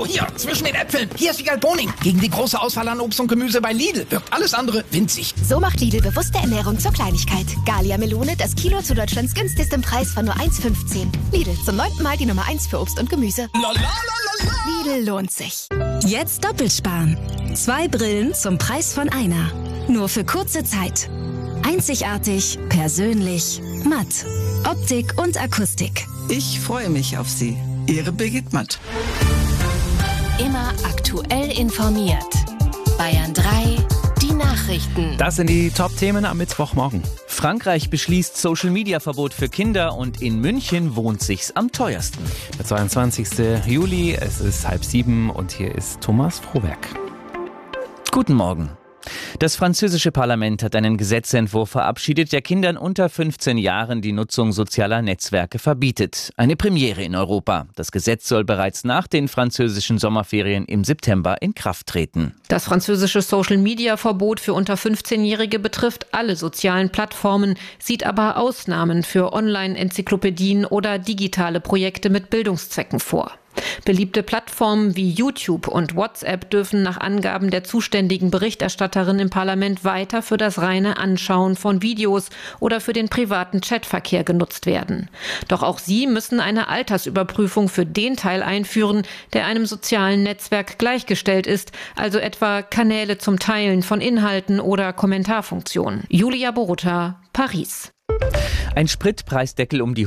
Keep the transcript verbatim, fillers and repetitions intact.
Oh, hier, zwischen den Äpfeln. Hier ist Wiegald Boning. Gegen die große Auswahl an Obst und Gemüse bei Lidl wirkt alles andere winzig. So macht Lidl bewusste Ernährung zur Kleinigkeit. Gallia Melone, das Kilo zu Deutschlands günstigstem Preis von nur eins fünfzehn. Lidl, zum neunten Mal die Nummer eins für Obst und Gemüse. La, la, la, la, la. Lidl lohnt sich. Jetzt doppelt sparen. Zwei Brillen zum Preis von einer. Nur für kurze Zeit. Einzigartig, persönlich, matt. Optik und Akustik. Ich freue mich auf Sie. Ihre Birgit Matt. Immer aktuell informiert. Bayern drei, die Nachrichten. Das sind die Top-Themen am Mittwochmorgen. Frankreich beschließt Social-Media-Verbot für Kinder und in München wohnt sich's am teuersten. Der zweiundzwanzigsten Juli, es ist halb sieben und hier ist Thomas Frohwerk. Guten Morgen. Das französische Parlament hat einen Gesetzentwurf verabschiedet, der Kindern unter fünfzehn Jahren die Nutzung sozialer Netzwerke verbietet. Eine Premiere in Europa. Das Gesetz soll bereits nach den französischen Sommerferien im September in Kraft treten. Das französische Social-Media-Verbot für unter fünfzehnjährige betrifft alle sozialen Plattformen, sieht aber Ausnahmen für Online-Enzyklopädien oder digitale Projekte mit Bildungszwecken vor. Beliebte Plattformen wie YouTube und WhatsApp dürfen nach Angaben der zuständigen Berichterstatterin im Parlament weiter für das reine Anschauen von Videos oder für den privaten Chatverkehr genutzt werden. Doch auch sie müssen eine Altersüberprüfung für den Teil einführen, der einem sozialen Netzwerk gleichgestellt ist, also etwa Kanäle zum Teilen von Inhalten oder Kommentarfunktionen. Julia Boruta, Paris. Ein Spritpreisdeckel um die